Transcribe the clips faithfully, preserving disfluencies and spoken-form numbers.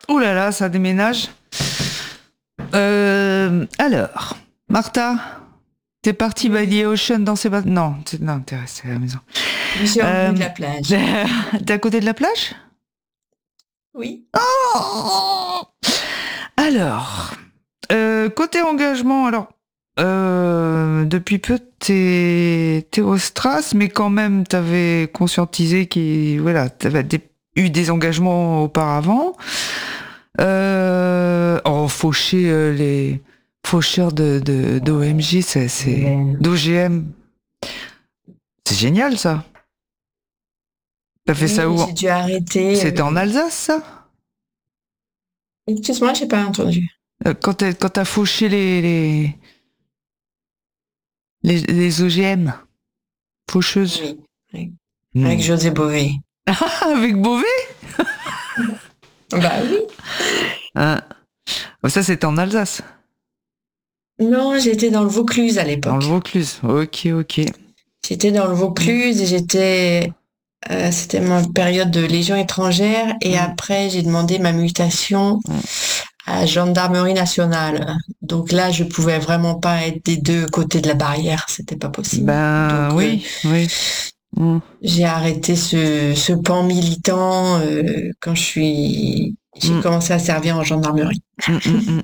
Ouh là là, ça déménage. Euh, alors, Martha, t'es partie by the ocean dans ses bateaux? Non, t'es, non, t'es restée à la maison. Je suis en Euh, de la plage. T'es à côté de la plage? Oui. Oh alors, euh, côté engagement, alors, euh, depuis peu, t'es, t'es au Stras, mais quand même, t'avais conscientisé qu'il, voilà, t'avais des, eu des engagements auparavant. Euh, oh, faucher euh, les faucheurs de, de, d'O M J, c'est, c'est, d'O G M. C'est génial, ça. T'as fait Oui, ça mais où? j'ai dû arrêter. C'était en euh, Alsace, ça? Excuse-moi, j'ai pas entendu. Euh, Quand t'as, quand t'as fauché les, les, les, les O G M, faucheuses. Oui. Oui. Avec Hmm. José Bové. Ah, avec Beauvais? Bah oui. Ah. Ça, c'était en Alsace, Non, j'étais dans le Vaucluse à dans le l'époque. Vaucluse. Ok, ok. J'étais dans le Vaucluse et j'étais. euh, c'était ma période de Légion étrangère et Mm. après j'ai demandé ma mutation Mm. à Gendarmerie nationale. Donc là, je pouvais vraiment pas être des deux côtés de la barrière, c'était pas possible. Ben Donc euh, oui, oui. Mm. j'ai arrêté ce, ce pan militant euh, quand je suis j'ai Mm. commencé à servir en gendarmerie. Mm, mm, mm.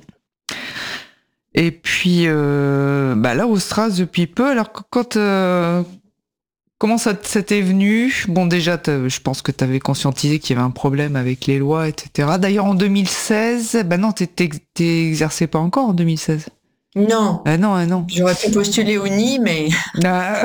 Et puis, euh, bah là, au Stras, depuis peu, alors quand, euh, comment ça, ça t'est venu? Bon, déjà, je pense que tu avais conscientisé qu'il y avait un problème avec les lois, et cetera. D'ailleurs, en deux mille seize, bah non, t'exerçais pas encore en deux mille seize. Non, Ah non, ah non. j'aurais pu postuler au N I, mais Ah.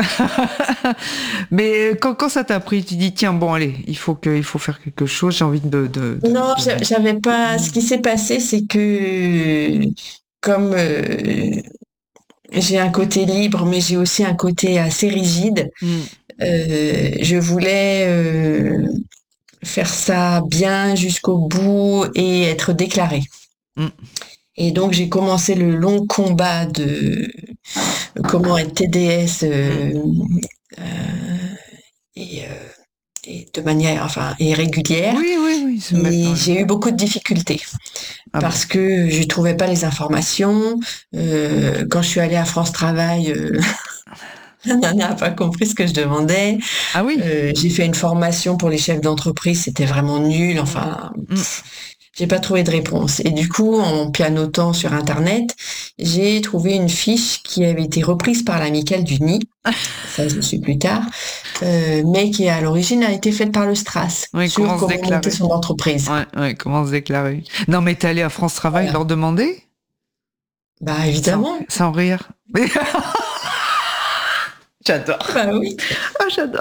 Mais quand, quand ça t'a pris, tu dis tiens bon allez, il faut que, il faut faire quelque chose. J'ai envie de, de, de- non, de- j'a- j'avais pas. Ce qui s'est passé, c'est que comme euh, j'ai un côté libre, mais j'ai aussi un côté assez rigide. Mm. Euh, je voulais euh, faire ça bien jusqu'au bout et être déclarée. Mm. Et donc j'ai commencé le long combat de comment être T D S euh, euh, et, euh, et de manière enfin et régulière. Oui, oui, oui, se mettre Et dans le. j'ai eu beaucoup de difficultés Ah bon. parce que je trouvais pas les informations. Euh, quand je suis allée à France Travail, euh, la nana n'a pas compris ce que je demandais. Ah oui. Euh, j'ai fait une formation pour les chefs d'entreprise, c'était vraiment nul. Enfin, Mm. j'ai pas trouvé de réponse. Et du coup, en pianotant sur Internet, j'ai trouvé une fiche qui avait été reprise par l'amicale du N I. Ça, je le suis plus tard. Euh, mais qui, à l'origine, a été faite par le Stras Oui, sur comment se comment monter déclarer. son entreprise. Ouais, ouais, comment se déclarer. Non mais t'es allé à France Travail Voilà. leur demander? Bah, Sans, évidemment. sans rire. J'adore. Bah oui. Ah j'adore.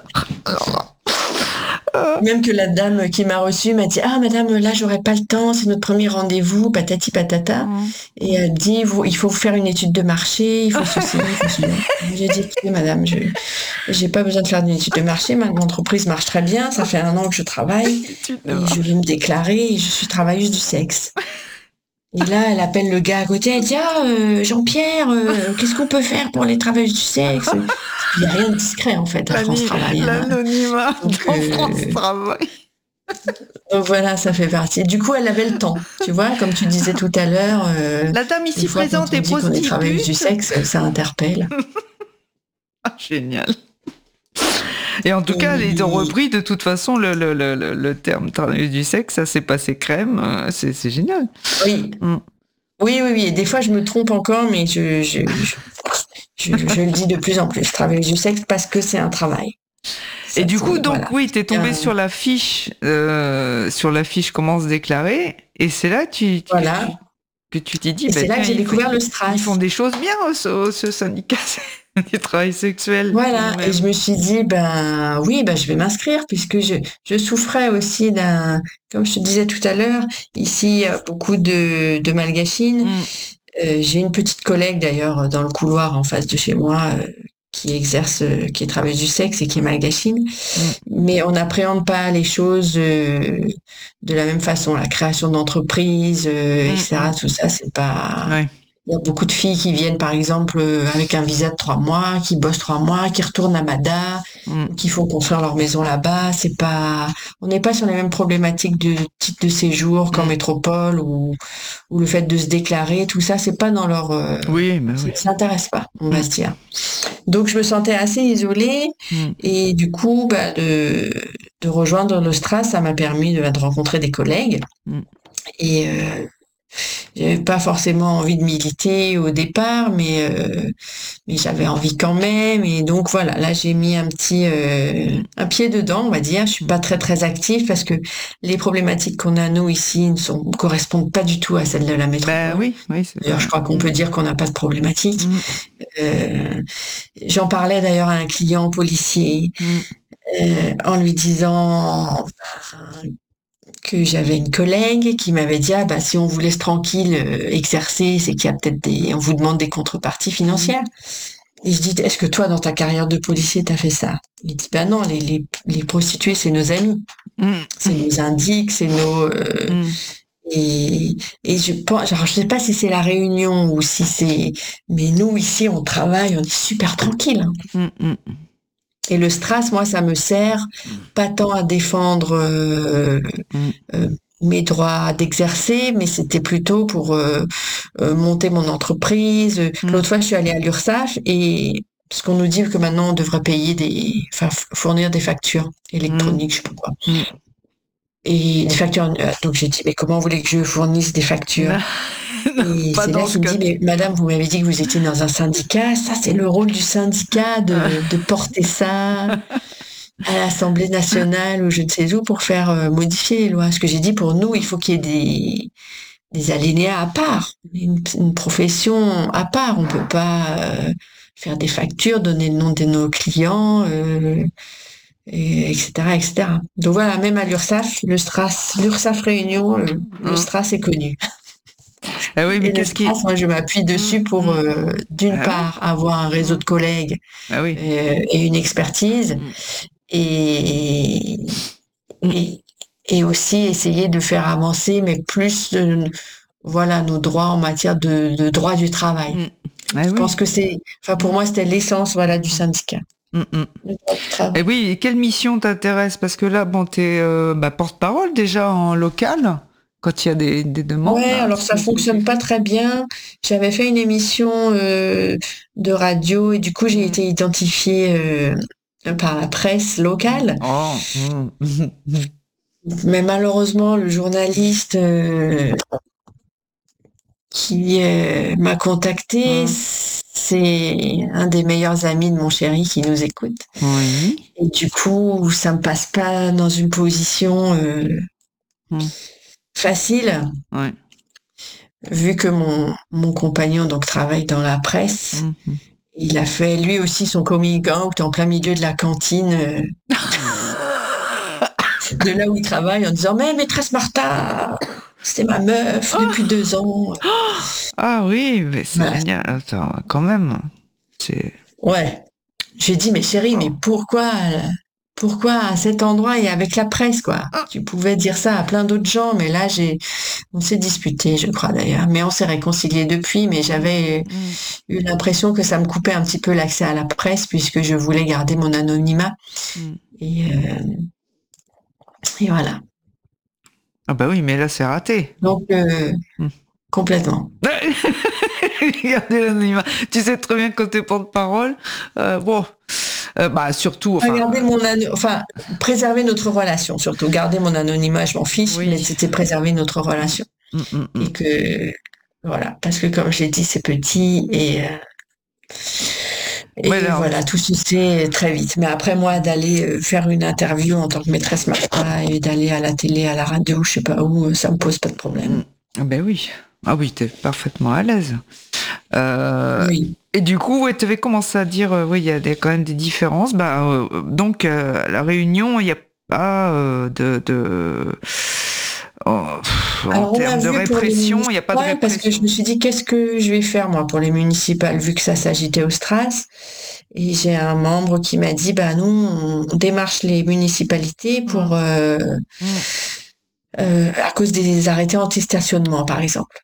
Même que la dame qui m'a reçue m'a dit, ah, madame, là, j'aurai pas le temps, c'est notre premier rendez-vous, patati patata. Mm. Et elle dit, vous, il faut vous faire une étude de marché, il faut ceci, il faut cela. J'ai dit, écoutez, madame, je, j'ai pas besoin de faire une étude de marché, ma entreprise marche très bien, ça fait un an que je travaille, Étude de et je marché. vais me déclarer, et je suis travailleuse du sexe. Et là, elle appelle le gars à côté, elle dit, ah, euh, Jean-Pierre, euh, qu'est-ce qu'on peut faire pour les travailleuses du sexe? Il n'y a rien de discret, en fait, à France L'ani- Travail. Hein. L'anonymat Donc, dans euh, France Travail. donc voilà, ça fait partie. Du coup, elle avait le temps, tu vois, comme tu disais tout à l'heure, euh, La dame des ici fois, quand présente on est dit qu'on est travailleuse du prostitute. sexe, ça interpelle. Ah, génial. Et en tout cas, ils ont Et repris de toute façon le, le, le, le, le terme travailleuse du sexe, ça s'est passé crème, euh, c'est, c'est génial. oui, Mm. oui, oui, oui. Et des fois, je me trompe encore, mais je, je, je, je, je le dis de plus en plus, travailleuse du sexe, parce que c'est un travail. Et Ça, du faut, coup, donc voilà. oui, t'es tombé Bien, sur la fiche, euh, sur la fiche comment se déclarer, et c'est là tu, tu- voilà. que tu t'es dit, Et bah, c'est là tiens, que j'ai ils, font- découvert le ils font Stras. des choses bien, oh, ce, oh, ce syndicat du travail sexuel, tout de Voilà, et je même. me suis dit, ben oui, ben je vais m'inscrire puisque je, je souffrais aussi d'un, comme je te disais tout à l'heure, ici, il y a beaucoup de, de malgachines. Mm. Euh, j'ai une petite collègue d'ailleurs dans le couloir en face de chez moi euh, qui exerce, euh, qui est travailleuse du sexe et qui est malgachine, Mm. mais on n'appréhende pas les choses euh, de la même façon. La création d'entreprise, euh, Mm, et cetera. mm. Tout ça, c'est pas, Ouais. Il y a beaucoup de filles qui viennent, par exemple, euh, avec un visa de trois mois, qui bossent trois mois, qui retournent à Mada, Mm. qui font construire leur maison là-bas. C'est pas, on n'est pas sur les mêmes problématiques de titre de séjour qu'en Mm. métropole ou, ou le fait de se déclarer, tout ça, c'est pas dans leur, euh, Oui, mais ça oui. ne s'intéresse pas, on va Mm. se dire. Donc, je me sentais assez isolée Mm. et du coup, bah, de, de rejoindre le Stras, ça m'a permis de, de rencontrer des collègues. Mm. Et euh, j'avais pas forcément envie de militer au départ, mais euh, mais j'avais envie quand même. Et donc voilà, là j'ai mis un petit euh, un pied dedans, on va dire. Je suis pas très très active parce que les problématiques qu'on a nous ici ne sont correspondent pas du tout à celles de la Ben métropole. oui, oui, c'est D'ailleurs, vrai. je crois qu'on Mm. peut dire qu'on n'a pas de problématique. Mm. Euh, J'en parlais d'ailleurs à un client policier Mm. euh, en lui disant que j'avais une collègue qui m'avait dit ah bah si on vous laisse tranquille euh, exercer, c'est qu'il y a peut-être des, on vous demande des contreparties financières. Et je dis est-ce que toi dans ta carrière de policier t'as fait ça? Il dit bah non, les les, les prostituées c'est nos amis, Mm. c'est nos indiques, c'est nos euh, Mm. et et je pense, genre je sais pas si c'est la Réunion ou si c'est, mais nous ici on travaille, on est super tranquille. Hein. Mm. Mm. Et le Stras, moi, ça me sert pas tant à défendre euh, Mm. euh, mes droits d'exercer, mais c'était plutôt pour euh, euh, monter mon entreprise. Mm. L'autre fois, je suis allée à l'URSSAF et parce qu'on nous dit que maintenant on devrait payer des, enfin fournir des factures électroniques, je sais pas quoi. Mm. Et des factures. euh, Donc j'ai dit mais comment vous voulez que je fournisse des factures? Non, Et pas c'est là dans ce qu'il me cas. dit, mais madame, vous m'avez dit que vous étiez dans un syndicat. Ça, c'est le rôle du syndicat de, de porter ça à l'Assemblée nationale ou je ne sais où pour faire euh, modifier les lois. Ce que j'ai dit, pour nous, il faut qu'il y ait des, des alinéas à part, une, une profession à part. On peut pas euh, faire des factures, donner le nom de nos clients, euh, et, etc., et cetera. Donc voilà, même à l'URSSAF, le Stras, l'URSSAF Réunion, le, le Mm. Stras est connu. Ah oui, mais Et le qu'est-ce qui. Stras, moi, je m'appuie dessus pour, Mm. euh, d'une Ah oui. part, avoir un réseau de collègues Ah oui. euh, et une expertise, Mm. et, et, et aussi essayer de faire avancer, mais plus, euh, voilà, nos droits en matière de, de droit du travail. Mm. Ah Je oui. pense que c'est, enfin, pour moi, c'était l'essence, voilà, du syndicat. Mm. Mm. Le droit du travail. Et oui, et quelle mission t'intéresse? Parce que là, bon, t'es euh, bah, porte-parole déjà en local, quand il y a des, des demandes. Ouais, là, alors ça c'est- fonctionne pas très bien. J'avais fait une émission euh, de radio et du coup j'ai Mm. été identifiée euh, par la presse locale. Oh. Mm. Mais malheureusement, le journaliste euh, qui euh, m'a contacté, Mm. c'est un des meilleurs amis de mon chéri qui nous écoute. Oui. Et du coup, ça me passe pas dans une position euh, Mm. facile, Ouais. vu que mon, mon compagnon donc travaille dans la presse. Mm. Il a fait lui aussi son coming out en plein milieu de la cantine euh, de là où il travaille en disant mais maîtresse Martha, c'était ma meuf depuis deux ans. Ah oui, mais c'est Voilà. génial. Attends, quand même. C'est. Ouais. J'ai dit mais chérie, mais pourquoi euh, pourquoi à cet endroit et avec la presse quoi? Tu pouvais dire ça à plein d'autres gens, mais là j'ai on s'est disputé, je crois d'ailleurs, mais on s'est réconcilié depuis, mais j'avais Mm. eu l'impression que ça me coupait un petit peu l'accès à la presse puisque je voulais garder mon anonymat. Mm. Et, euh, et voilà. Ah bah oui, mais là, c'est raté. Donc, euh, Mm. complètement. Regardez l'anonymat. Tu sais très bien que quand t'es porte-parole, euh, bon, euh, bah surtout, enfin, Garder mon ano- enfin, préserver notre relation, surtout. Garder mon anonymat, je m'en fiche, Oui. mais c'était préserver notre relation. mm, mm, mm. Et que, voilà, parce que comme je l'ai dit, c'est petit et, euh, et Ouais, alors- voilà, tout se sait très vite. Mais après, moi, d'aller euh, faire une interview en tant que maîtresse Martha et d'aller à la télé, à la radio, je sais pas où, euh, ça me pose pas de problème. Ah ben oui. Ah oui, t'es parfaitement à l'aise. Euh, Oui. Et du coup, ouais, tu avais commencé à dire, euh, oui, il y a des, quand même des différences. Bah, euh, donc, euh, à la Réunion, il n'y a pas euh, de... de... Oh, pff, en Alors, on a termes de vu pour les répression, il n'y a pas de municipales, parce que je répression. me suis dit, qu'est-ce que je vais faire, moi, pour les municipales, vu que ça s'agitait au Stras. Et j'ai un membre qui m'a dit, bah, nous, on démarche les municipalités pour, euh, Mm. euh, à cause des arrêtés anti-stationnement, par exemple.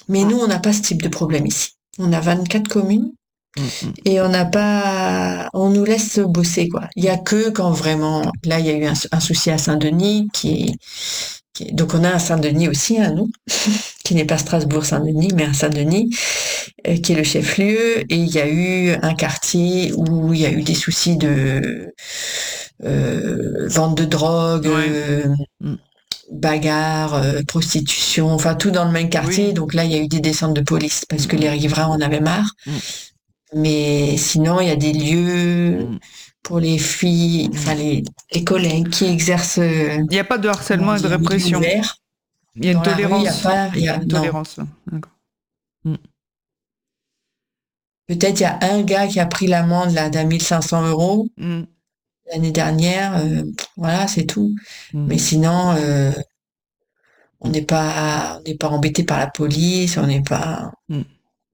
Mais nous, on n'a pas ce type de problème ici. On a vingt-quatre communes. Mm-hmm. Et on n'a pas, on nous laisse bosser, quoi. Il y a que quand vraiment, là, il y a eu un, un souci à Saint-Denis qui est, qui est, donc on a un Saint-Denis aussi, hein, nous, qui n'est pas Strasbourg-Saint-Denis, mais un Saint-Denis, euh, qui est le chef-lieu. Et il y a eu un quartier où il y a eu des soucis de euh, vente de drogue, Ouais. euh, Mm. bagarre, euh, prostitution, enfin tout dans le même quartier. Oui. Donc là, il y a eu des descentes de police parce que les riverains en avaient marre. Mm. Mais sinon, il y a des lieux Mm. pour les filles, enfin les, les collègues qui exercent. euh, Il n'y a pas de harcèlement comment et de dire, répression. ouvert. Il y a une Dans la rue, il y a tolérance. pas, il y a, Une non. tolérance. D'accord. Mm. Peut-être il y a un gars qui a pris l'amende là d'un mille cinq cents euros Mm. l'année dernière. euh, voilà, c'est tout. Mm. Mais sinon, euh, on n'est pas, on n'est pas embêté par la police, on n'est pas, Mm.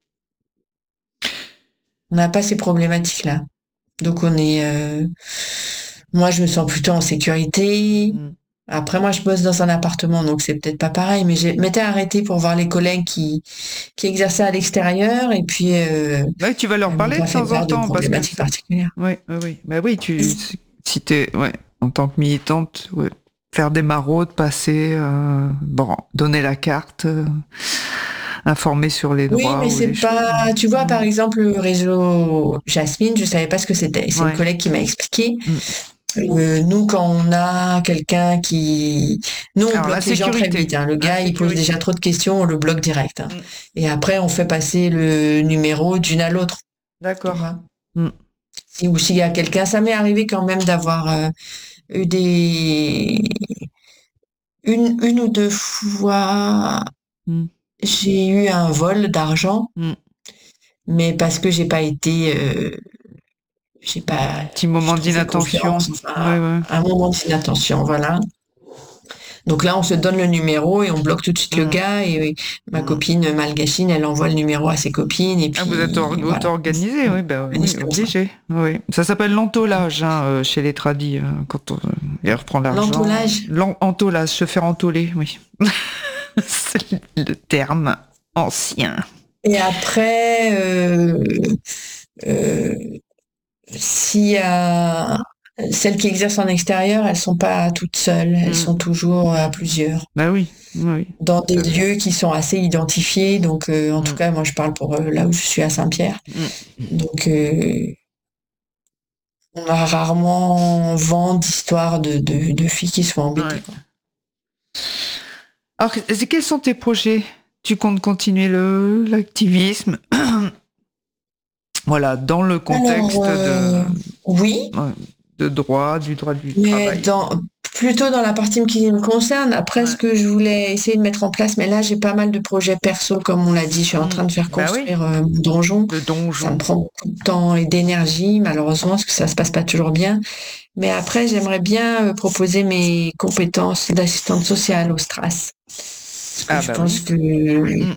on n'a pas ces problématiques-là. Donc on est, euh, moi je me sens plutôt en sécurité. Mm. Après moi je bosse dans un appartement donc c'est peut-être pas pareil, mais je m'étais arrêtée pour voir les collègues qui qui exerçaient à l'extérieur et puis euh, Ouais, tu vas leur elles m'ont parler de pas fait temps en part de temps parce que problématiques c'est- particulières. oui, oui, oui. Bah oui, tu si t'es ouais en tant que militante, ouais, faire des maraudes, passer, euh, bon, donner la carte, euh, informer sur les Oui, droits mais ou c'est les pas, choses. tu vois, par exemple, le réseau Jasmine, je savais pas ce que c'était. C'est Ouais. une collègue qui m'a expliqué. Mm. Euh, nous, quand on a quelqu'un qui... Nous, on Alors, la bloque les gens très sécurité. vite, hein. Le La gars, il pose sécurité. déjà trop de questions, on le bloque direct, hein. Mm. Et après, on fait passer le numéro d'une à l'autre, tu D'accord. vois. Mm. Si, ou s'il y a quelqu'un, ça m'est arrivé quand même d'avoir euh, eu des... Une, une ou deux fois, Mm. j'ai eu un vol d'argent, Mm. mais parce que j'ai pas été... euh, j'ai pas... Petit Je moment trouve fait d'inattention. confiance, enfin, Ouais, ouais. un moment d'inattention, voilà. Donc là, on se donne le numéro et on bloque tout de suite le Mm. gars. Et ma Mm. copine malgachine, elle envoie le numéro à ses copines. Et puis, Ah, vous êtes or- voilà. auto-organisé, oui, bah, On oui, est comme ça. obligé. Oui. Ça s'appelle l'entolage hein, euh, chez les tradis, euh, quand on euh, il reprend l'argent. L'entoulage. L'entolage, se faire entoler, oui. C'est le terme ancien. Et après, euh, euh, s'il y a celles qui exercent en extérieur, elles sont pas toutes seules. Elles Mm. sont toujours à plusieurs. Bah oui, oui. Dans des Tout à fait. lieux qui sont assez identifiés. Donc, euh, en tout Mm. cas, moi, je parle pour euh, là où je suis à Saint-Pierre. Mm. Donc, euh, on a rarement vent d'histoires de, de, de filles qui se font embêter, Ouais. quoi. Alors, quels sont tes projets? Tu comptes continuer le l'activisme? Voilà, dans le contexte Alors, euh, oui, de, ouais, de droit, du droit du mais travail. dans, plutôt dans la partie qui me concerne. Après, Ouais. ce que je voulais essayer de mettre en place, mais là, j'ai pas mal de projets perso, comme on l'a dit. Je suis en Mm. train de faire Bah oui. construire euh, mon donjon. Le Ça donjon. me prend beaucoup de temps et d'énergie, malheureusement, parce que ça se passe pas toujours bien. Mais après, j'aimerais bien euh, proposer mes compétences d'assistante sociale au Stras. Parce que Ah je bah pense oui. que Mm.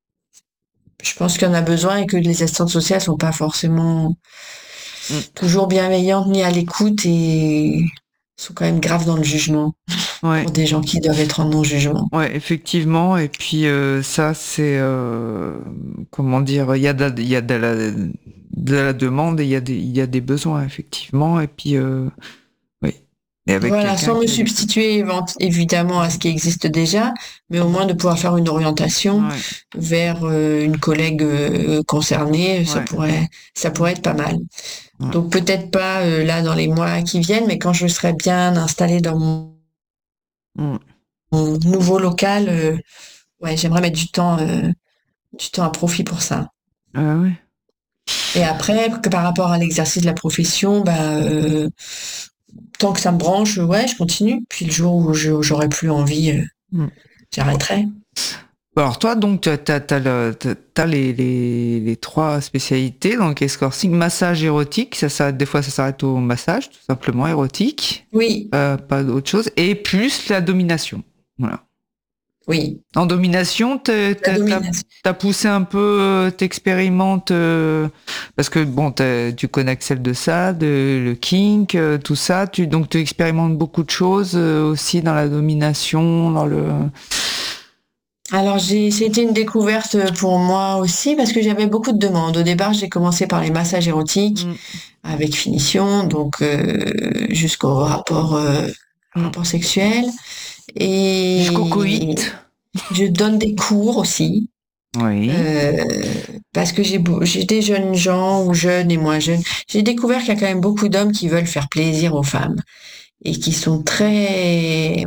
je pense qu'il y en a besoin et que les assistantes sociales sont pas forcément Mm. toujours bienveillantes ni à l'écoute et sont quand même graves dans le jugement Ouais. pour des gens qui doivent être en non-jugement. Ouais, effectivement. Et puis euh, ça, c'est euh, comment dire, il y a de, il y a de la, de la demande et il y a des, il y a des besoins effectivement. Et puis euh, oui. Et avec Voilà, quelqu'un sans me qui est à l'écoute. substituer évent- évidemment à ce qui existe déjà, mais au moins de pouvoir faire une orientation Ouais. vers euh, une collègue euh, concernée, ça Ouais. pourrait, ça pourrait être pas mal. Ouais. Donc peut-être pas euh, là dans les mois qui viennent, mais quand je serai bien installée dans mon, Mm. mon nouveau local, euh, ouais, j'aimerais mettre du temps, euh, du temps à profit pour ça. Ah ouais. Et après, que par rapport à l'exercice de la profession, bah, euh, tant que ça me branche, ouais, je continue. Puis le jour où je- j'aurai plus envie, euh, Mm. j'arrêterai. Alors toi, donc, tu as, les, les, les trois spécialités, donc escorting, massage érotique, ça s'arrête, des fois ça s'arrête au massage, tout simplement érotique, Oui, euh, pas d'autre chose, et plus la domination. Voilà. oui, En domination, t'as, la t'as, domination. t'as poussé un peu, euh, t'expérimentes, euh, parce que bon, t'as- tu connais Axel de ça, de, le kink, euh, tout ça, tu, donc tu expérimentes beaucoup de choses euh, aussi dans la domination, dans le... Alors, j'ai, c'était une découverte pour moi aussi parce que j'avais beaucoup de demandes. Au départ, j'ai commencé par les massages érotiques Mm. avec finition, donc euh, jusqu'au rapport, euh, Mm. rapport sexuel. Jusqu'au Et coït. je donne des cours aussi. Oui. Euh, parce que j'ai beau- j'ai des jeunes gens ou jeunes et moins jeunes. J'ai découvert qu'il y a quand même beaucoup d'hommes qui veulent faire plaisir aux femmes et qui sont très,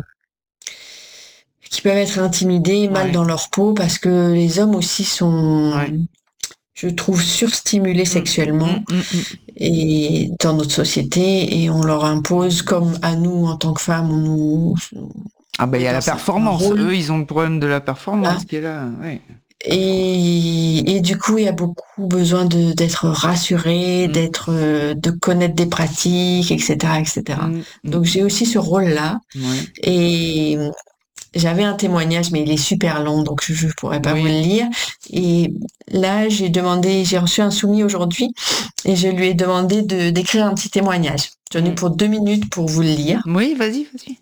qui peuvent être intimidés, mal Ouais. dans leur peau parce que les hommes aussi sont, Ouais. je trouve, surstimulés Mm. sexuellement Mm, mm, mm. et dans notre société et on leur impose comme à nous en tant que femmes, on nous Ah ben il y met a la dans un performance. rôle. Eux, ils ont le problème de la Là. performance qui est là. Ouais. Et, et du coup, il y a beaucoup besoin de d'être rassuré, Mm. d'être, euh, de connaître des pratiques, et cetera, et cetera. Mm, mm. Donc j'ai aussi ce rôle-là. Ouais. Et j'avais un témoignage, mais il est super long, donc je ne pourrais pas vous le Oui. lire. Et là, j'ai demandé, j'ai reçu un soumis aujourd'hui, et je lui ai demandé de d'écrire un petit témoignage. J'en ai Mm. pour deux minutes pour vous le lire. Oui, vas-y, vas-y.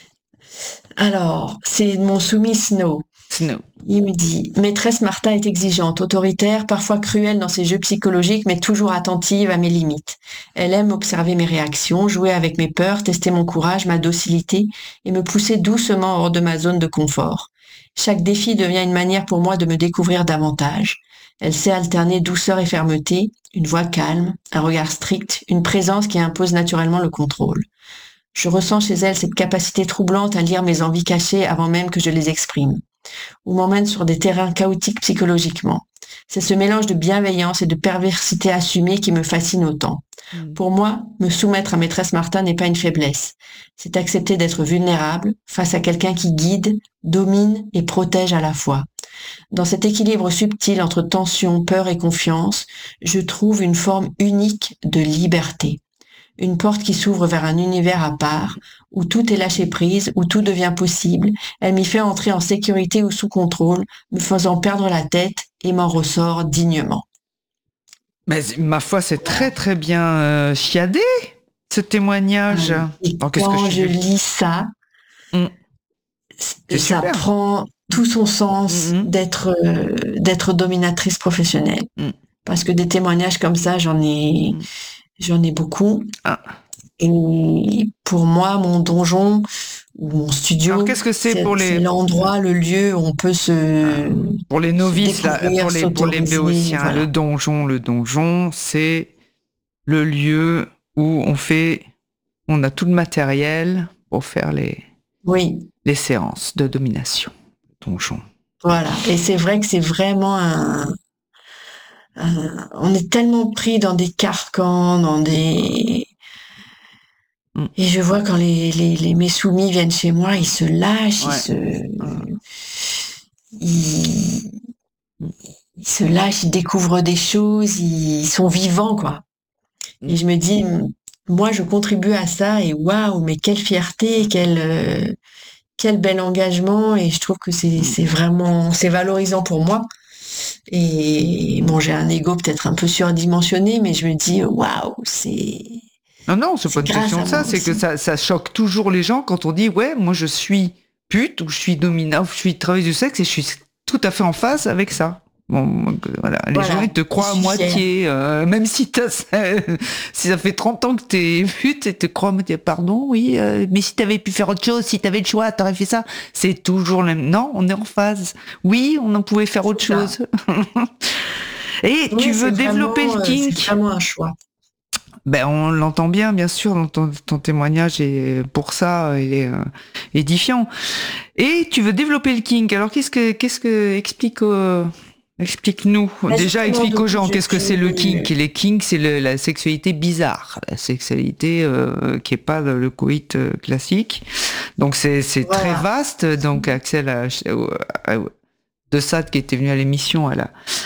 Alors, c'est mon soumis Snow. Snow. Il me dit, maîtresse Martha est exigeante, autoritaire, parfois cruelle dans ses jeux psychologiques, mais toujours attentive à mes limites. Elle aime observer mes réactions, jouer avec mes peurs, tester mon courage, ma docilité et me pousser doucement hors de ma zone de confort. Chaque défi devient une manière pour moi de me découvrir davantage. Elle sait alterner douceur et fermeté, une voix calme, un regard strict, une présence qui impose naturellement le contrôle. Je ressens chez elle cette capacité troublante à lire mes envies cachées avant même que je les exprime, ou m'emmène sur des terrains chaotiques psychologiquement. C'est ce mélange de bienveillance et de perversité assumée qui me fascine autant. Mm. Pour moi, me soumettre à maîtresse Martha n'est pas une faiblesse. C'est accepter d'être vulnérable face à quelqu'un qui guide, domine et protège à la fois. Dans cet équilibre subtil entre tension, peur et confiance, je trouve une forme unique de liberté. Une porte qui s'ouvre vers un univers à part, où tout est lâché prise, où tout devient possible. Elle m'y fait entrer en sécurité ou sous contrôle, me faisant perdre la tête et m'en ressort dignement. Mais ma foi, c'est très très bien euh, chiadé, ce témoignage. Et Alors, qu'est-ce que quand je je vais- lis ça, Mm. C'est ça super. prend tout son sens Mm, mm. d'être euh, d'être dominatrice professionnelle. Mm. Parce que des témoignages comme ça, j'en ai, Mm. j'en ai beaucoup. Ah. Et pour moi, mon donjon ou mon studio, Alors, qu'est-ce que c'est c'est pour les- c'est l'endroit, le lieu où on peut se Pour les novices, là, découvrir, pour les, pour les s'autoriser, béotiens, voilà. le donjon, le donjon, c'est le lieu où on fait, on a tout le matériel pour faire les, Oui, les séances de domination. Donjon. voilà. Et c'est vrai que c'est vraiment un, un- on est tellement pris dans des carcans, dans des... Mm. Et je vois quand les, les, les mes soumis viennent chez moi, ils se lâchent, Ouais. ils se... Mm. Ils... ils se lâchent, ils découvrent des choses, ils sont vivants, quoi. Et je me dis, moi, je contribue à ça et waouh, mais quelle fierté, quel, euh, quel bel engagement. Et je trouve que c'est, c'est vraiment, c'est valorisant pour moi. Et bon, j'ai un ego peut-être un peu surdimensionné, mais je me dis, waouh, c'est, Non, non, c'est c'est pas une grâce question à de ça, moi c'est que aussi. ça, ça choque toujours les gens quand on dit, ouais, moi je suis pute, ou je suis dominante, ou je suis travailleuse du sexe, et je suis tout à fait en phase avec ça. Bon, donc, voilà. Les Voilà. gens, ils te croient à Je suis moitié, euh, même si, t'as, si ça fait trente ans que t'es pute, ils te croient à moitié. Pardon, oui, euh, mais si t'avais pu faire autre chose, si t'avais le choix, t'aurais fait ça. C'est toujours le même. Non, on est en phase. Oui, on en pouvait faire autre C'est ça. chose. Et Oui, tu veux c'est développer vraiment, le euh, kink. c'est vraiment un choix. Ben, on l'entend bien, bien sûr, dans ton, ton témoignage, et pour ça, il est euh, édifiant. Et tu veux développer le kink. Alors, qu'est-ce que, qu'est-ce que, explique, euh, explique-nous. Bah, Déjà, justement, explique donc, aux gens, je- qu'est-ce que je- c'est le kink. Et les kinks, c'est le- la sexualité bizarre, la sexualité euh, qui est pas le, le coït euh, classique. Donc, c'est, c'est Voilà. très vaste. Donc, Axel a, a- a- de Sade, qui était venu à l'émission, elle a,